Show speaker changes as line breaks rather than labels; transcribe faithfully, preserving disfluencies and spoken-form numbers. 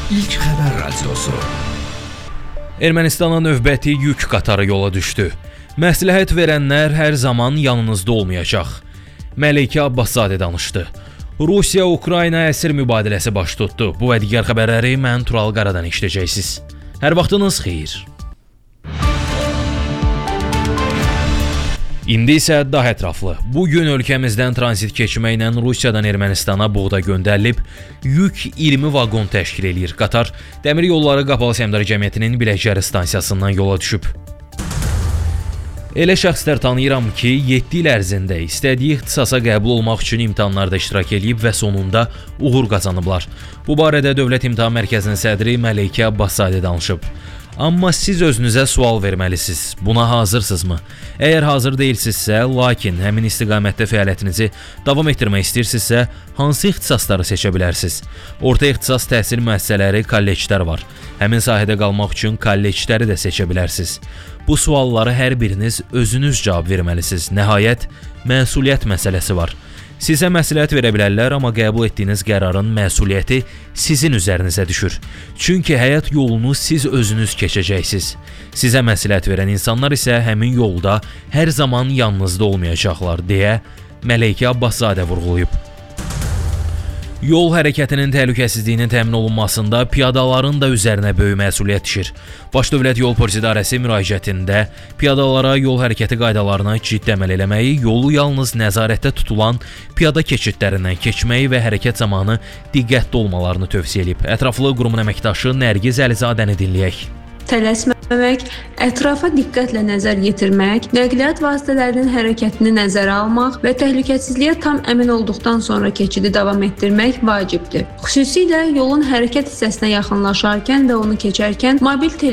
İlk Xəbər Radiosu.
Ermənistana növbəti yük qatarı yola düşdü. Məsləhət verənlər hər zaman yanınızda olmayacaq. Məleykə Abbaszadə danışdı. Rusiya-Ukrayna əsir mübadiləsi baş tutdu. Bu və digər xəbərləri mən Tural Qaradan eşidəcəksiniz. Hər vaxtınız xeyir. İndi isə daha ətraflı. Bugün ölkəmizdən tranzit keçməklə Rusiyadan Ermənistana buğda göndərilib, yük iyirmi vaqon təşkil edir. Qatar Dəmir Yolları Qapalı Səhmdar Cəmiyyətinin Biləkçəri stansiyasından yola düşüb. Elə şəxslər tanıyıram ki, yeddi il ərzində istədiyi ixtisasa qəbul olmaq üçün imtahanlarda iştirak edib və sonunda uğur qazanıblar. Bu barədə Dövlət İmtahan Mərkəzinin sədri Məleykə Abbaszadə danışıb. Amma siz özünüzə sual verməlisiniz. Buna hazırsınızmı? Əgər hazır deyilsinizsə, lakin həmin istiqamətdə fəaliyyətinizi davam etdirmək istəyirsinizsə, hansı ixtisasları seçə bilərsiniz? Orta ixtisas təhsil müəssisələri, kolleclər var. Həmin sahədə qalmaq üçün kollecləri də seçə bilərsiniz. Bu sualları hər biriniz özünüz cavab verməlisiniz. Nəhayət, məsuliyyət məsələsi var. Sizə məsləhət verə bilərlər, amma qəbul etdiyiniz qərarın məsuliyyəti sizin üzərinizə düşür. Çünki həyat yolunu siz özünüz keçəcəksiniz. Sizə məsləhət verən insanlar isə həmin yolda hər zaman yanınızda olmayacaqlar, deyə Məleykə Abbaszadə vurğulayıb. Yol hərəkətinin təhlükəsizliyinin təmin olunmasında piyadaların da üzərinə böyük məsuliyyət düşür. Baş Dövlət Yol Polisi İdarəsi müraciətində piyadalara yol hərəkəti qaydalarına ciddi əməl eləməyi, yolu yalnız nəzarətdə tutulan piyada keçidlərindən keçməyi və hərəkət zamanı diqqətli olmalarını tövsiyə edib. Ətraflı qurumun əməkdaşı Nərgiz Əlizadəni dinləyək.
Tələsməmək, ətrafa diqqətlə nəzər yetirmək, nəqliyyat vasitələrinin hərəkətini nəzərə almaq və təhlükəsizliyə tam əmin olduqdan sonra keçidi davam etdirmək vacibdir. Xüsusilə yolun hərəkət hissəsinə yaxınlaşarkən və onu keçərkən mobil